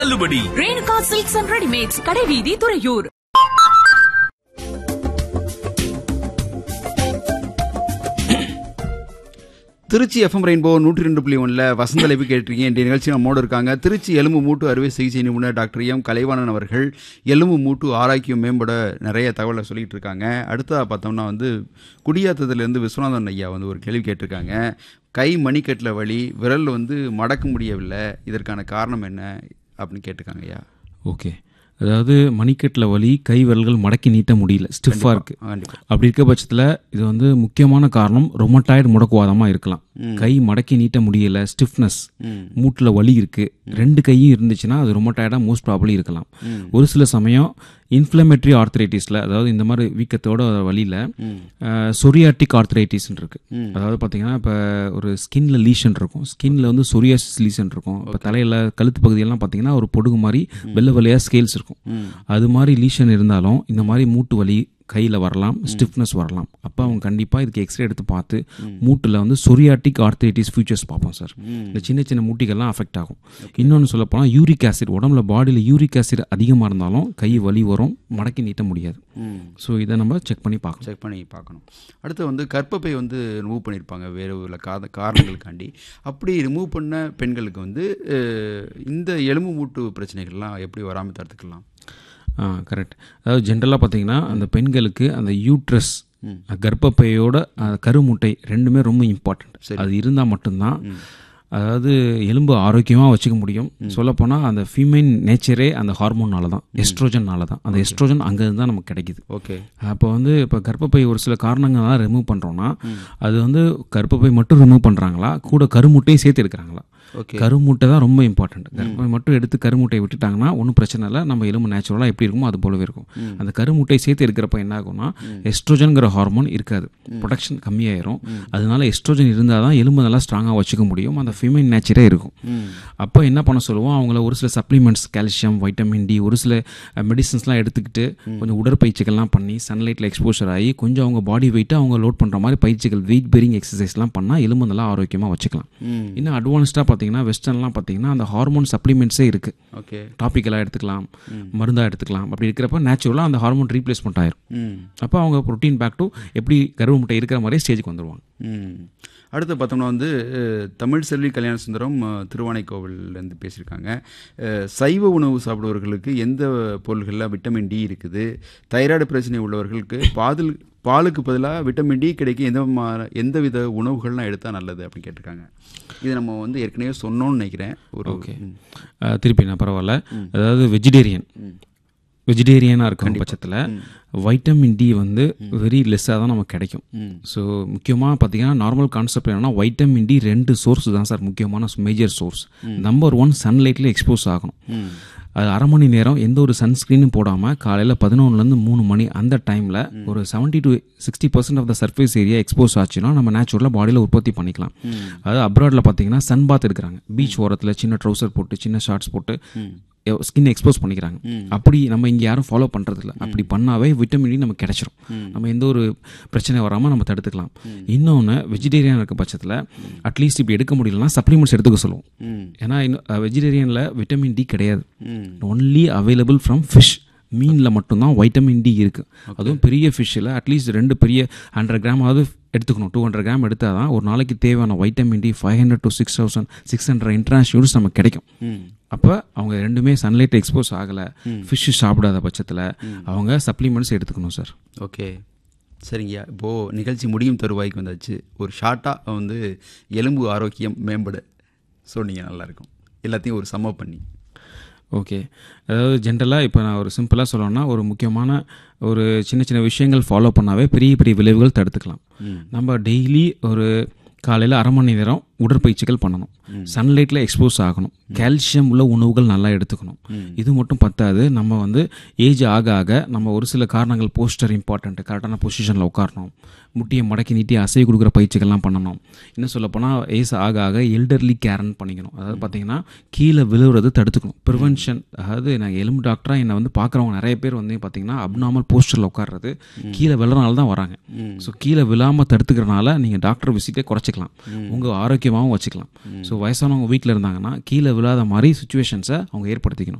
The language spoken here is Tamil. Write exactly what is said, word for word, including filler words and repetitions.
தள்ளுபடி. ரேணுகா சில்க்ஸ் அண்ட் ரெடிமேட்ஸ், கடைவீதி, துறையூர். திருச்சி எஃப்எம் ரெயின்போ நூற்றி ரெண்டு புள்ளி ஒன்றில் வசந்தலைப்பு கேட்டிருக்கீங்க. இன்றைய நிகழ்ச்சி நம்மோடு இருக்காங்க திருச்சி எலும்பு மூட்டு அறுவை சிகிச்சை நிபுணர் டாக்டர் எம் கலைவாணன் அவர்கள். எலும்பு மூட்டு ஆரோக்கியம் மேம்பட நிறைய தகவலை சொல்லிகிட்டு இருக்காங்க. அடுத்ததாக பார்த்தோம்னா வந்து குடியாத்தத்துலேருந்து விஸ்வநாதன் ஐயா வந்து ஒரு கேள்வி கேட்டிருக்காங்க. கை மணிக்கட்டில் வலி, விரல் வந்து மடக்க முடியவில்லை, இதற்கான காரணம் என்ன அப்படின்னு கேட்டிருக்காங்க ஐயா. ஓகே, அதாவது மணிக்கட்டில் வலி, கை விரல்கள் மடக்கி நீட்ட முடியல, ஸ்டிஃபாக இருக்குது. அப்படி இருக்க பட்சத்தில் இது வந்து முக்கியமான காரணம் ரொமட்டாய்டு முடக்குவாதமாக இருக்கலாம். கை மடக்கி நீட்ட முடியல, ஸ்டிஃப்னஸ், மூட்டில் வலி இருக்குது, ரெண்டு கையும் இருந்துச்சுன்னா அது ரொமட்டாய்டாக மோஸ்ட் ப்ராபப்ளி இருக்கலாம். ஒரு சில சமயம் இன்ஃப்ளமேட்டரி ஆர்த்ரைட்டிஸில், அதாவது இந்த மாதிரி வீக்கத்தோட வலியில் சொரியாட்டிக் ஆர்த்ரைட்டிஸ்ன்னு இருக்குது. அதாவது பார்த்தீங்கன்னா இப்போ ஒரு ஸ்கின்ல லீஷன் இருக்கும், ஸ்கின்ல வந்து சொரியாசிஸ் லீஷன் இருக்கும். இப்போ தலையில் கழுத்து பகுதியெல்லாம் பார்த்தீங்கன்னா ஒரு பொடுகு மாதிரி வெள்ளை வெள்ளையாக ஸ்கேல்ஸ் இருக்கும். அது மாதிரி லீஷன் இருந்தாலும் இந்த மாதிரி மூட்டு வலி கையில் வரலாம், ஸ்டிஃப்னஸ் வரலாம். அப்போ அவங்க கண்டிப்பாக இதுக்கு எக்ஸ்ரே எடுத்து பார்த்து மூட்டில் வந்து சொரியாட்டிக் ஆர்த்ரைட்டிஸ் ஃபியூச்சர்ஸ் பார்ப்போம் சார். இந்த சின்ன சின்ன மூட்டிகள்லாம் அஃபெக்ட் ஆகும். இன்னொன்று சொல்ல போனால் யூரிக் ஆசிட், உடம்புல பாடியில் யூரிக் ஆசிட் அதிகமாக இருந்தாலும் கை வலி வரும், மடக்கி நீட்ட முடியாது. ஸோ இதை நம்ம செக் பண்ணி பார்க்கணும் செக் பண்ணி பார்க்கணும். அடுத்து வந்து கர்ப்பப்பை வந்து ரிமூவ் பண்ணியிருப்பாங்க வேறு உள்ள காத காரணங்களுக்காண்டி. அப்படி ரிமூவ் பண்ண பெண்களுக்கு வந்து இந்த எலும்பு மூட்டு பிரச்சனைகள்லாம் எப்படி வராமல் தடுத்துக்கலாம்? ஆ கரெக்ட். அதாவது ஜென்ரலாக பார்த்தீங்கன்னா அந்த பெண்களுக்கு அந்த யூட்ரஸ், கர்ப்பப்பையோட கருமுட்டை ரெண்டுமே ரொம்ப இம்பார்ட்டண்ட். அது இருந்தால் மட்டும்தான் அதாவது எலும்பு ஆரோக்கியமாக வச்சுக்க முடியும். சொல்லப்போனால் அந்த ஃபீமைன் நேச்சரே அந்த ஹார்மோன்னால தான், எஸ்ட்ரோஜன்னால தான். அந்த எஸ்ட்ரோஜன் அங்கேருந்து தான் நமக்கு கிடைக்குது. ஓகே. அப்போ வந்து இப்போ கர்ப்பப்பை ஒரு சில காரணங்களாக ரிமூவ் பண்ணுறோன்னா அது வந்து கர்ப்பப்பை மட்டும் ரிமூவ் பண்ணுறாங்களா, கூட கருமுட்டையும் சேர்த்து எடுக்கிறாங்களா? கருமுட்டை தான் ரொம்ப இம்பார்ட்டன்ட். கர்ப்பப்பை மட்டும் எடுத்து கருமுட்டையை விட்டுட்டாங்கன்னா ஒன்றும் பிரச்சனை இல்லை, நம்ம எலும்பு நேச்சுரலாக எப்படி இருக்குமோ அது போலவே இருக்கும். அந்த கருமுட்டை சேர்த்து எடுக்கிறப்ப என்ன ஆகும்னா எஸ்ட்ரோஜன்கிற ஹார்மோன் இருக்காது, ப்ரொடக்ஷன் கம்மியாயிரும். அதனால எஸ்ட்ரோஜன் இருந்தால் தான் எலும்பு நல்லா ஸ்ட்ராங்காக வச்சுக்க முடியும், அந்த ஃபீமைன் நேச்சரே இருக்கும். அப்போ என்ன பண்ண சொல்லுவோம், அவங்கள ஒரு சில சப்ளிமெண்ட்ஸ், கால்சியம், வைட்டமின் டி, ஒரு சில மெடிசன்ஸ்லாம் எடுத்துக்கிட்டு கொஞ்சம் உடற்பயிற்சிகள்லாம் பண்ணி சன்லைட்டில் எக்ஸ்போஷர் ஆகி கொஞ்சம் அவங்க பாடி வெயிட்டை அவங்க லோட் பண்ணுற மாதிரி பயிற்சிகள், வெயிட் பேரிங் எக்ஸசைஸ்லாம் பண்ணால் எலும்பு நல்லா ஆரோக்கியமாக வச்சுக்கலாம். இன்னும் அட்வான்ஸ்டாக பார்த்தீங்கன்னா வெஸ்டர்ன்லாம் பார்த்தீங்கன்னா அந்த ஹார்மோன் சப்ளிமெண்ட்ஸே இருக்குது. ஓகே. டாப்பிக்கலாக எடுத்துக்கலாம், மருந்தாக எடுத்துக்கலாம். அப்படி இருக்கிறப்ப நேச்சுரலாக அந்த ஹார்மோன் ரீப்ளேஸ்மெண்ட் ஆயிரும். அப்போ அவங்க ப்ரோட்டீன் பேக் டு எப்படி கருவு முட்டை இருக்கிற மாதிரியே ஸ்டேஜுக்கு வந்துடுவாங்க. அடுத்து பார்த்தோம்னா வந்து தமிழ் செல்வி கல்யாண சுந்தரம் திருவானைக்கோவிலேருந்து பேசியிருக்காங்க. சைவ உணவு சாப்பிடுவர்களுக்கு எந்த பொருள்களில் விட்டமின் டி இருக்குது, தைராய்டு பிரச்சனை உள்ளவர்களுக்கு பாதில் பாலுக்கு பதிலாக விட்டமின் டி கிடைக்கும் எந்த எந்த வித உணவுகள்லாம் எடுத்தால் நல்லது அப்படின்னு கேட்டிருக்காங்க. இது நம்ம வந்து ஏற்கனவே சொன்னோன்னு நினைக்கிறேன். ஒரு ஓகே, திருப்பி நான் பரவாயில்ல. அதாவது வெஜிடேரியன் வெஜிடேரியனாக இருக்கும் பட்சத்தில் வைட்டமின் டி வந்து வெரி லெஸ்ஸாக தான் நமக்கு கிடைக்கும். ஸோ முக்கியமாக பார்த்தீங்கன்னா நார்மல் கான்செப்ட் என்னன்னா வைட்டமின் டி ரெண்டு சோர்ஸ் தான் சார் முக்கியமான major source. Number one சன்லைட்டில் expose ஆகணும். அது அரை மணி நேரம் எந்த ஒரு சன்ஸ்க்ரீனும் போடாமல் காலையில் பதினொன்றுலேருந்து மூணு மணி அந்த டைமில் ஒரு seventy to sixty percent of the surface area expose ஆச்சுன்னா நம்ம நேச்சுரலாக பாடியில் உற்பத்தி பண்ணிக்கலாம். அதாவது அப்ராடில் பார்த்தீங்கன்னா சன் பாத் எடுக்கிறாங்க, பீச் ஓரத்தில் சின்ன ட்ரௌசர் போட்டு சின்ன ஷார்ட்ஸ் போட்டு ஸ்கின் எக்ஸ்போஸ் பண்ணிக்கிறாங்க. அப்படி நம்ம இங்கே யாரும் ஃபாலோ பண்ணுறதில்ல. அப்படி பண்ணாவே விட்டமின் டி நமக்கு கிடைச்சிரும், நம்ம எந்த ஒரு பிரச்சனை வராமல் நம்ம தடுத்துக்கலாம். இன்னொன்று வெஜிடேரியன் இருக்க பட்சத்தில் அட்லீஸ்ட் இப்படி எடுக்க முடியலன்னா சப்ளிமெண்ட்ஸ் எடுத்துக்க சொல்லுவோம். ஏன்னா வெஜிடேரியனில் விட்டமின் டி கிடையாது, ஒன்லி அவைலபிள் ஃப்ரம் ஃபிஷ். மீனில் மட்டும்தான் வைட்டமின் டி இருக்குது. அதுவும் பெரிய ஃபிஷ்ஷில் அட்லீஸ்ட் ரெண்டு பெரிய ஹண்ட்ரட் கிராமாவது எடுத்துக்கணும். டூ ஹண்ட்ரட் கிராம் எடுத்தால் தான் ஒரு நாளைக்கு தேவையான vitamin D five hundred to six thousand six hundred international units நமக்கு கிடைக்கும். அப்போ அவங்க ரெண்டுமே சன்லைட் எக்ஸ்போஸ் ஆகலை, ஃபிஷ்ஷு சாப்பிடாத பட்சத்தில் அவங்க சப்ளிமெண்ட்ஸ் எடுத்துக்கணும் சார். ஓகே, சரிங்கய்யா. இப்போது நிகழ்ச்சி முடியும் தருவாய்க்கு வந்தாச்சு. ஒரு ஷார்ட்டாக வந்து எலும்பு ஆரோக்கியம் மேம்பட சொன்னீங்க, நல்லாயிருக்கும். எல்லாத்தையும் ஒரு சம்மப் பண்ணி. ஓகே, அதாவது ஜென்ரலாக இப்போ நான் ஒரு சிம்பிளாக சொல்லணும்னா ஒரு முக்கியமான ஒரு சின்ன சின்ன விஷயங்கள் ஃபாலோ பண்ணாவே பெரிய பெரிய விளைவுகள் தடுத்துக்கலாம். நம்ம டெய்லி ஒரு காலையில் அரை மணி நேரம் உடற்பயிற்சிகள் பண்ணணும், சன்லைட்டில் எக்ஸ்போஸ் ஆகணும், கால்சியம் உள்ள உணவுகள் நல்லா எடுத்துக்கணும். இது மட்டும் பத்தாது, நம்ம வந்து ஏஜ் ஆக ஆக நம்ம ஒரு சில காரணங்கள், போஸ்டர் இம்பார்ட்டன்ட், கரெக்டான பொசிஷனில் உட்காரணும், முட்டியை மடக்கி நீட்டி அசைவு கொடுக்குற பயிற்சிகள்லாம் பண்ணணும். இன்னும் சொல்லப்போனால் ஏஜ் ஆக ஆக எல்டர்லி கேர்ன்னு பண்ணிக்கணும். அதாவது பார்த்தீங்கன்னா கீழே விழுவுறது தடுத்துக்கணும், ப்ரிவென்ஷன். அதாவது நான் எலும்பு டாக்டராக என்னை வந்து பார்க்குறவங்க நிறைய பேர் வந்து பார்த்தீங்கன்னா அப்நார்மல் போஸ்டரில் உட்கார்றது, கீழே விழுறனால தான் வராங்க. ஸோ கீழே விழாமல் தடுத்துக்கிறனால நீங்கள் டாக்டர் விசிட்டே குறைச்சிக்கலாம், உங்கள் ஆரோக்கியம் ஆரோக்கியமாகவும் வச்சுக்கலாம். ஸோ வயசானவங்க வீட்டில் இருந்தாங்கன்னா கீழே விழாத மாதிரி சுச்சுவேஷன்ஸை அவங்க ஏற்படுத்திக்கணும்.